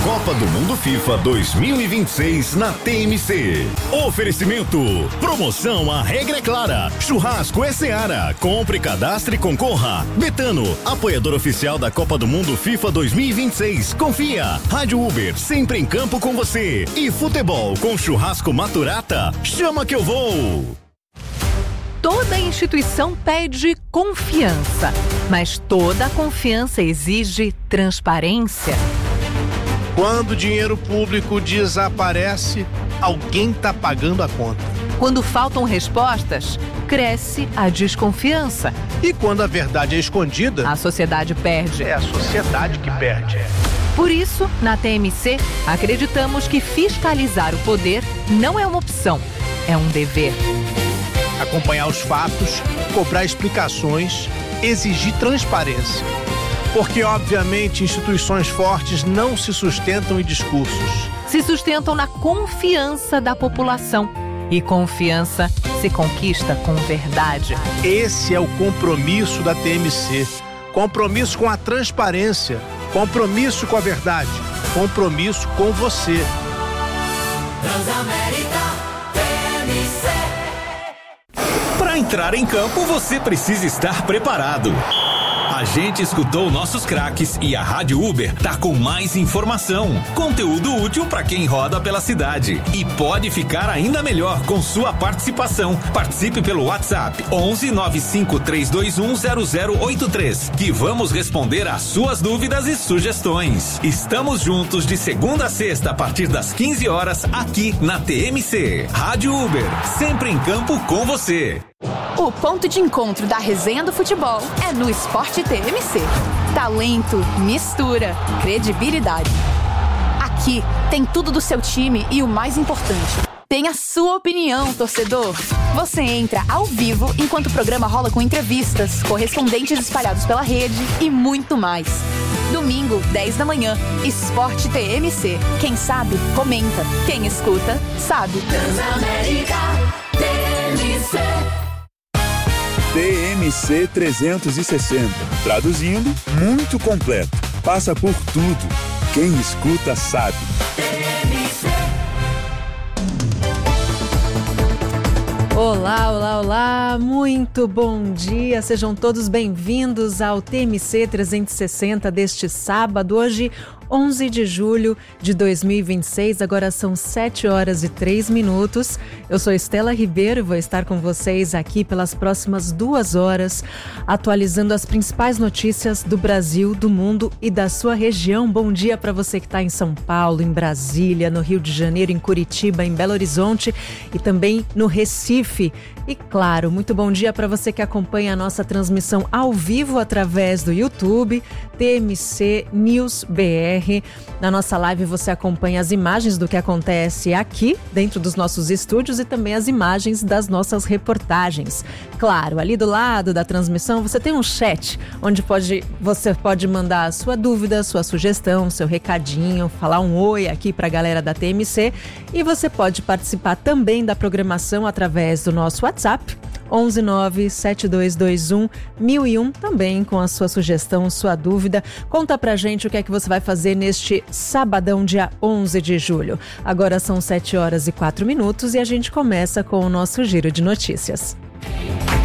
Copa do Mundo FIFA 2026 na TMC. Oferecimento. Promoção A Regra é Clara. Churrasco é Seara. Compre, cadastre e concorra. Betano, apoiador oficial da Copa do Mundo FIFA 2026. Confia. Rádio Uber, sempre em campo com você. E futebol com churrasco Maturata. Chama que eu vou. Toda instituição pede confiança, mas toda confiança exige transparência. Quando o dinheiro público desaparece, alguém está pagando a conta. Quando faltam respostas, cresce a desconfiança. E quando a verdade é escondida, a sociedade perde. É a sociedade que perde. Por isso, na TMC, acreditamos que fiscalizar o poder não é uma opção, é um dever. Acompanhar os fatos, cobrar explicações, exigir transparência. Porque, obviamente, instituições fortes não se sustentam em discursos. Se sustentam na confiança da população. E confiança se conquista com verdade. Esse é o compromisso da TMC. Compromisso com a transparência. Compromisso com a verdade. Compromisso com você. Transamérica TMC. Para entrar em campo, você precisa estar preparado. A gente escutou nossos craques e a Rádio Uber tá com mais informação, conteúdo útil para quem roda pela cidade. E pode ficar ainda melhor com sua participação. Participe pelo WhatsApp 11 95 321 0083, que vamos responder às suas dúvidas e sugestões. Estamos juntos de segunda a sexta a partir das 15 horas aqui na TMC. Rádio Uber, sempre em campo com você. O ponto de encontro da resenha do futebol é no Esporte TMC. Talento, mistura, credibilidade. Aqui tem tudo do seu time e o mais importante, tem a sua opinião, torcedor. Você entra ao vivo enquanto o programa rola com entrevistas, correspondentes espalhados pela rede e muito mais. Domingo, 10 da manhã, Esporte TMC. Quem sabe, comenta. Quem escuta, sabe. Transamérica TMC. TMC 360. Traduzindo, muito completo. Passa por tudo. Quem escuta sabe. TMC. Olá, olá, olá, muito bom dia, sejam todos bem-vindos ao TMC 360 deste sábado, hoje 11 de julho de 2026, agora são 7 horas e 3 minutos. Eu sou Estela Ribeiro e vou estar com vocês aqui pelas próximas 2 horas, atualizando as principais notícias do Brasil, do mundo e da sua região. Bom dia para você que está em São Paulo, em Brasília, no Rio de Janeiro, em Curitiba, em Belo Horizonte e também no Recife. E claro, muito bom dia para você que acompanha a nossa transmissão ao vivo através do YouTube, TMC News BR. Na nossa live você acompanha as imagens do que acontece aqui dentro dos nossos estúdios e também as imagens das nossas reportagens. Claro, ali do lado da transmissão você tem um chat onde você pode mandar a sua dúvida, sua sugestão, seu recadinho, falar um oi aqui para a galera da TMC e você pode participar também da programação através do nosso WhatsApp 11972211001, também com a sua sugestão, sua dúvida. Conta pra gente o que é que você vai fazer neste sabadão, dia 11 de julho. Agora são 7 horas e 4 minutos e a gente começa com o nosso giro de notícias.